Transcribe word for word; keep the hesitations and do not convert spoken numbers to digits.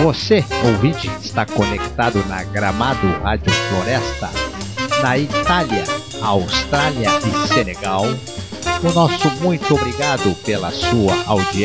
Você, ouvinte, está conectado na Gramado Rádio Floresta, na Itália, Austrália e Senegal. O nosso muito obrigado pela sua audiência.